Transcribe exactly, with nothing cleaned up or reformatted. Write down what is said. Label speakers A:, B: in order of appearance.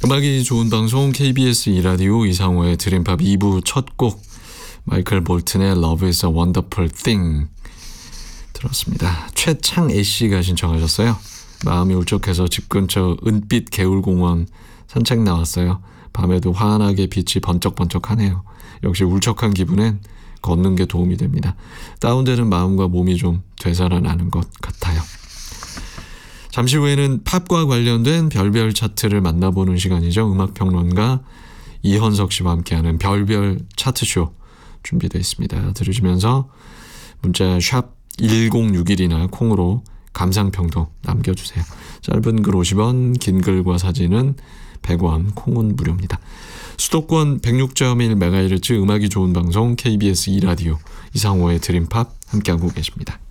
A: 음악이 좋은 방송 케이비에스 이 라디오 이상호의 드림팝 이 부 첫 곡 마이클 볼튼의 Love is a Wonderful Thing 들었습니다. 최창애 씨가 신청하셨어요. 마음이 울적해서 집 근처 은빛 개울공원 산책 나왔어요. 밤에도 환하게 빛이 번쩍번쩍하네요. 역시 울적한 기분엔 걷는 게 도움이 됩니다. 다운되는 마음과 몸이 좀 되살아나는 것 같아요. 잠시 후에는 팝과 관련된 별별 차트를 만나보는 시간이죠. 음악평론가 이현석 씨와 함께하는 별별 차트쇼 준비되어 있습니다. 들으시면서 문자 샵 일공육일이나 콩으로 감상평도 남겨주세요. 짧은 글 오십 원, 긴 글과 사진은 백 원, 콩은 무료입니다. 수도권 백육 점 일 메가헤르츠 음악이 좋은 방송 케이비에스 이 라디오 이상호의 드림팝 함께하고 계십니다.